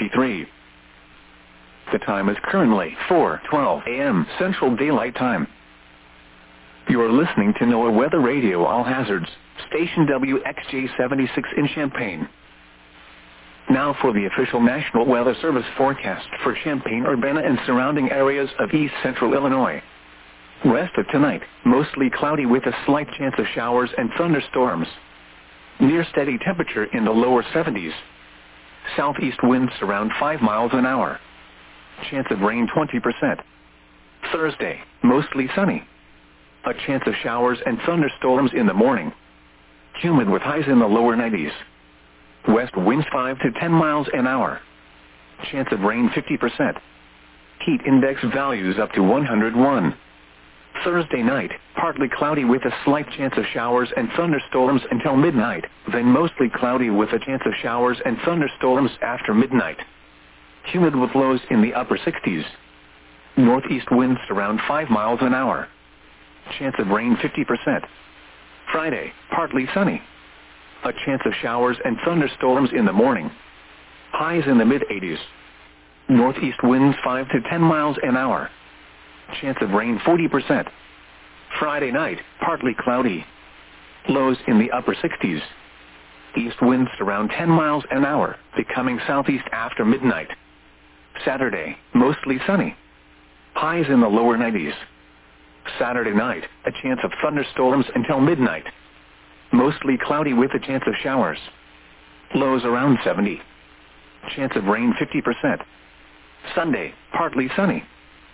63. The time is currently 4:12 a.m. Central Daylight Time. You are listening to NOAA Weather Radio All Hazards, station WXJ76 in Champaign. Now for the official National Weather Service forecast for Champaign-Urbana and surrounding areas of east central Illinois. Rest of tonight, mostly cloudy with a slight chance of showers and thunderstorms. Near steady temperature in the lower 70s. Southeast winds around 5 miles an hour. Chance of rain 20%. Thursday, mostly sunny. A chance of showers and thunderstorms in the morning. Humid with highs in the lower 90s. West winds 5 to 10 miles an hour. Chance of rain 50%. Heat index values up to 101. Thursday night, partly cloudy with a slight chance of showers and thunderstorms until midnight, then mostly cloudy with a chance of showers and thunderstorms after midnight. Humid with lows in the upper 60s. Northeast winds around 5 miles an hour. Chance of rain 50%. Friday, partly sunny. A chance of showers and thunderstorms in the morning. Highs in the mid-80s. Northeast winds 5 to 10 miles an hour. Chance of rain 40%. Friday night, partly cloudy. Lows in the upper 60s. East winds around 10 miles an hour, becoming southeast after midnight. Saturday, mostly sunny. Highs in the lower 90s. Saturday night, a chance of thunderstorms until midnight. Mostly cloudy with a chance of showers. Lows around 70. Chance of rain 50%. Sunday, partly sunny.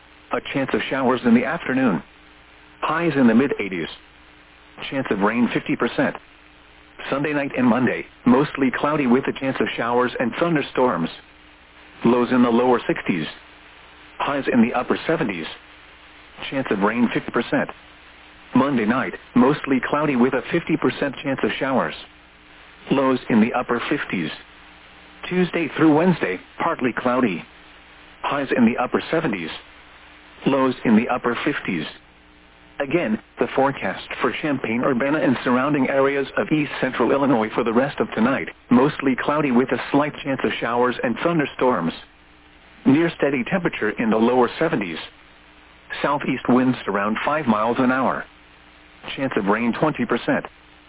A chance of showers in the afternoon. Highs in the mid-80s. Chance of rain 50%. Sunday night and Monday, mostly cloudy with a chance of showers and thunderstorms. Lows in the lower 60s. Highs in the upper 70s. Chance of rain 50%. Monday night, mostly cloudy with a 50% chance of showers. Lows in the upper 50s. Tuesday through Wednesday, partly cloudy. Highs in the upper 70s. Lows in the upper 50s. Again, the forecast for Champaign-Urbana and surrounding areas of east central Illinois for the rest of tonight, mostly cloudy with a slight chance of showers and thunderstorms. Near steady temperature in the lower 70s. Southeast winds around 5 miles an hour. Chance of rain 20%.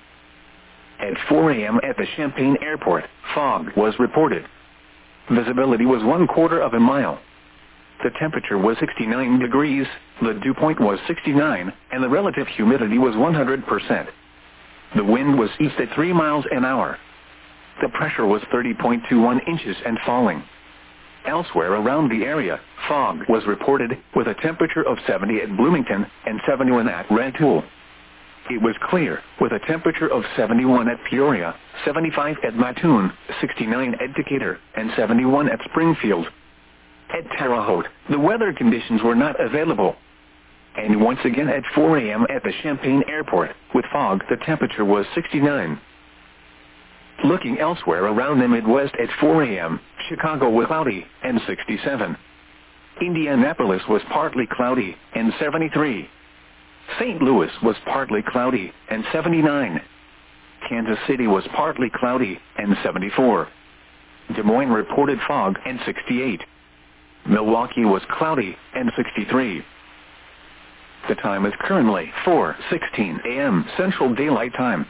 At 4 a.m. at the Champaign Airport, fog was reported. Visibility was 1/4 of a mile. The temperature was 69 degrees, the dew point was 69, and the relative humidity was 100%. The wind was east at 3 miles an hour. The pressure was 30.21 inches and falling. Elsewhere around the area, fog was reported with a temperature of 70 at Bloomington and 71 at Rantoul. It was clear with a temperature of 71 at Peoria, 75 at Mattoon, 69 at Decatur, and 71 at Springfield. At Terre Haute, the weather conditions were not available. And once again at 4 a.m. at the Champaign Airport, with fog, the temperature was 69. Looking elsewhere around the Midwest at 4 a.m., Chicago was cloudy and 67. Indianapolis was partly cloudy and 73. St. Louis was partly cloudy and 79. Kansas City was partly cloudy and 74. Des Moines reported fog and 68. Milwaukee was cloudy and 63. The time is currently 4:16 a.m. Central Daylight Time.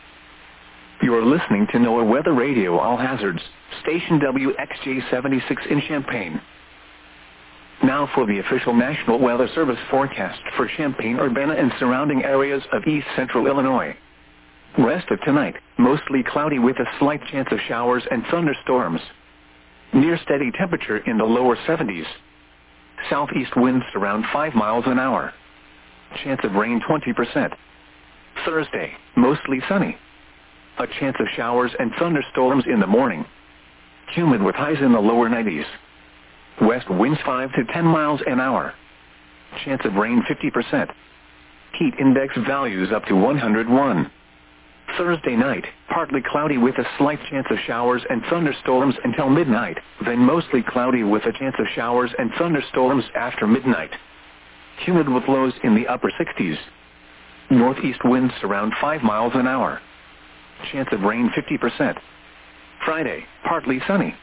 You are listening to NOAA Weather Radio All Hazards, station WXJ76 in Champaign. Now for the official National Weather Service forecast for Champaign-Urbana and surrounding areas of east central Illinois. Rest of tonight, mostly cloudy with a slight chance of showers and thunderstorms. Near steady temperature in the lower 70s. Southeast winds around 5 miles an hour. Chance of rain 20%. Thursday, mostly sunny. A chance of showers and thunderstorms in the morning. Humid with highs in the lower 90s. West winds 5 to 10 miles an hour. Chance of rain 50%. Heat index values up to 101. Thursday night, partly cloudy with a slight chance of showers and thunderstorms until midnight, then mostly cloudy with a chance of showers and thunderstorms after midnight. Humid with lows in the upper 60s. Northeast winds around 5 miles an hour. Chance of rain 50%. Friday, partly sunny.